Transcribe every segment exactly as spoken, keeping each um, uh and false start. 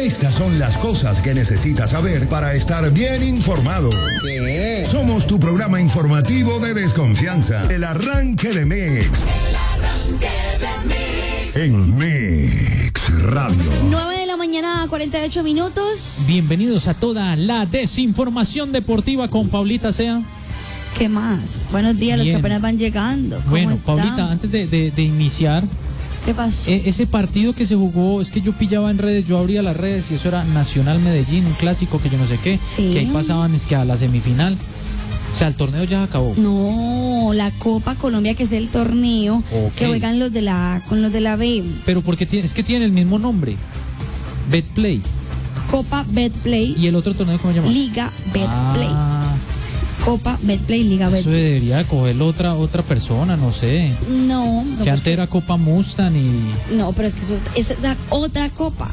Estas son las cosas que necesitas saber para estar bien informado. ¿Qué? Somos tu programa informativo de desconfianza. El arranque de Mix. El arranque de Mix. En Mix Radio. nueve de la mañana, cuarenta y ocho minutos. Bienvenidos a toda la desinformación deportiva con Paulita Sea. ¿Qué más? Buenos días, los Bien. que apenas van llegando. ¿Cómo Bueno, están? Paulita, antes de, de, de iniciar, ¿Qué pasó? eh, ese partido que se jugó, es que yo pillaba en redes, yo abría las redes y eso era Nacional Medellín, un clásico que yo no sé qué, Sí. que ahí pasaban es que a la semifinal. O sea, el torneo ya acabó. No, la Copa Colombia, que es el torneo Ok. que juegan los de la A con los de la B. Pero porque tiene, es que tiene el mismo nombre. Betplay. Copa Betplay, ¿Y el otro torneo cómo se llama? Liga Betplay. Ah, Copa Betplay, Liga eso Betplay. debería de cogerlo otra, otra persona, no sé. No, no, Que porque- antes era Copa Mustang y... no, pero es que eso, esa es la otra copa.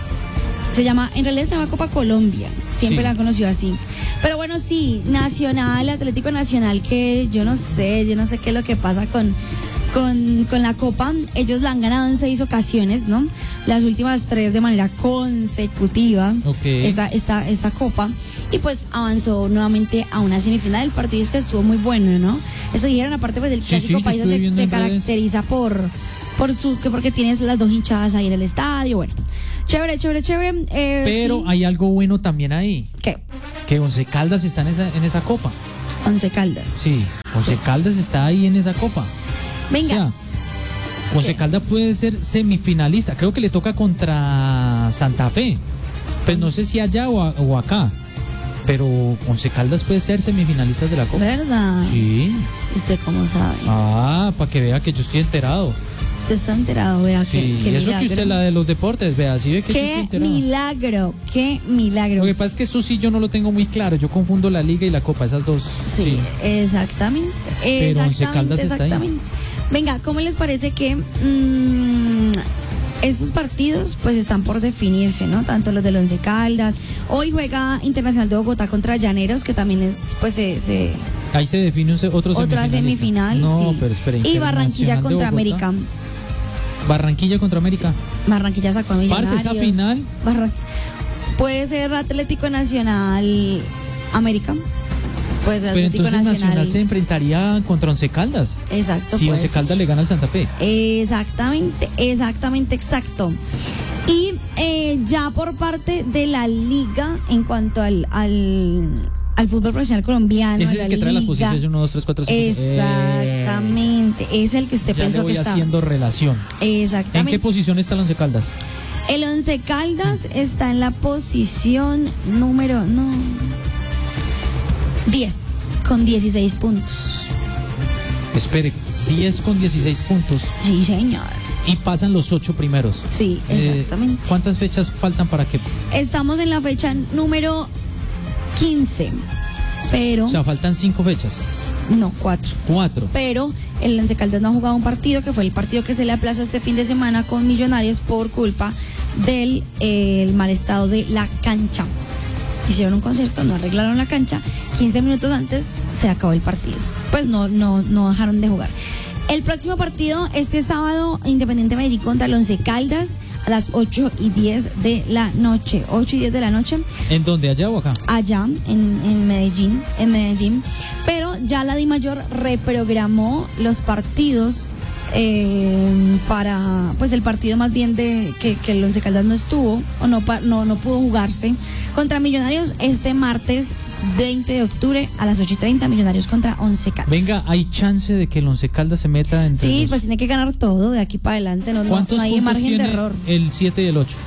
Se llama, en realidad se llama Copa Colombia. Siempre Sí. la han conocido así. Pero bueno, sí, Nacional, Atlético Nacional, que yo no sé, yo no sé qué es lo que pasa con, con, con la Copa. Ellos la han ganado en seis ocasiones, ¿no? Las últimas tres de manera consecutiva. Ok. Esta, esta, esta Copa. Y pues avanzó nuevamente a una semifinal. El partido es que estuvo muy bueno, ¿no? Eso dijeron, aparte pues del Sí, clásico sí, yo país estuve se, viendo se en redes. caracteriza por, por su, que porque tienes las dos hinchadas ahí en el estadio, bueno. Chévere, chévere, chévere. Eh, Pero sí. hay algo bueno también ahí, ¿Qué? que Once Caldas está en esa, en esa copa. Once Caldas. Sí, Once Caldas está ahí en esa copa. Venga. O sea, Once ¿Qué? Caldas puede ser semifinalista. Creo que le toca contra Santa Fe. Pues no sé si allá o, a- o acá. Pero Once Caldas puede ser semifinalista de la copa. ¿Verdad? Sí. ¿Usted cómo sabe? Ah, para que vea que yo estoy enterado. Usted está enterado, vea, qué, Sí, qué y eso milagro. que usted la de los deportes, vea, sí ve que yo estoy Qué enterado. milagro, qué milagro. Lo que pasa es que eso sí yo no lo tengo muy claro. Yo confundo la liga y la copa, esas dos. Sí, exactamente. Pero Once Exactamente, Caldas está ahí. exactamente. Venga, ¿cómo les parece que mmm, estos partidos pues están por definirse, ¿no? Tanto los del Once Caldas. Hoy juega Internacional de Bogotá contra Llaneros, que también es, pues se... se Ahí se define un se- otro otra semifinalista. semifinal, No, sí. pero espere. Y Barranquilla Internacional de contra Bogotá. América. Barranquilla contra América. Barranquilla sacó a Millonarios. Parce, esa final. Barran- Puede ser Atlético Nacional América. Puede ser Pero Atlético entonces Nacional, Nacional. se enfrentaría contra Once Caldas. Exacto. Si puede Once ser. Caldas le gana al Santa Fe. Exactamente, exactamente, exacto. Y eh, ya por parte de la liga, en cuanto al, al, al fútbol profesional colombiano. Ese es la el que trae las liga, posiciones uno, dos, tres, cuatro, cinco. Exactamente, es el que usted Eh, ya le pensó voy que está. haciendo relación. ¿En Exactamente. qué posición está el Once Caldas? El Once Caldas está en la posición número no diez con dieciséis puntos. Espere, diez con dieciséis puntos. Sí, señor. Y pasan los ocho primeros. Sí, Eh, exactamente. ¿Cuántas fechas faltan para que...? Estamos en la fecha número quince, pero O sea, faltan cinco fechas. no, cuatro. Cuatro. Pero el Once Caldas no ha jugado un partido, que fue el partido que se le aplazó este fin de semana con Millonarios por culpa del eh, el mal estado de la cancha. Hicieron un concierto, no arreglaron la cancha, quince minutos antes se acabó el partido. Pues no, no, no dejaron de jugar. El próximo partido, este sábado, Independiente Medellín contra el Once Caldas a las ocho y diez de la noche. ocho y diez de la noche. ¿En dónde? ¿Allá o acá? Allá en, en Medellín, en Medellín, pero ya la DIMAYOR reprogramó los partidos eh, para, pues el partido más bien de que, que el Once Caldas no estuvo o no, pa- no no pudo jugarse contra Millonarios este martes veinte de octubre a las ocho y treinta, Millonarios contra Once Caldas. Venga, ¿hay chance de que el Once Caldas se meta entre Sí, los- pues tiene que ganar todo de aquí para adelante, no, no, ¿Cuántos no hay puntos margen de tiene error. el siete y el ocho?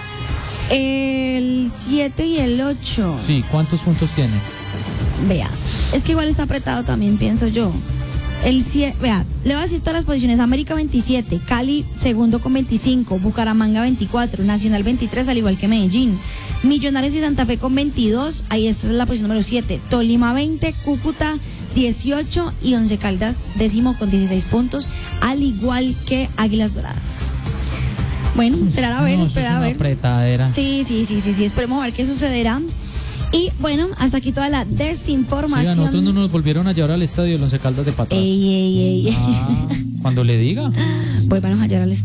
El siete y el ocho. Sí, ¿cuántos puntos tiene? Vea, es que igual está apretado también, pienso yo. El cie- vea, le voy a decir todas las posiciones. América veintisiete, Cali segundo con veinticinco, Bucaramanga veinticuatro, Nacional veintitrés, al igual que Medellín. Millonarios y Santa Fe con veintidós, ahí está la posición número siete. Tolima veinte, Cúcuta dieciocho y Once Caldas décimo con dieciséis puntos, al igual que Águilas Doradas. Bueno, esperar a ver, No, eso esperar es a una ver. apretadera. Sí, sí, sí, sí, sí, esperemos a ver qué sucederá. Y bueno, hasta aquí toda la Sí, desinformación. a nosotros no nos volvieron a llevar al estadio el Once Caldas de Patas. Ey, ey, ey. Ah, cuando le diga. Vuelvan a hallar al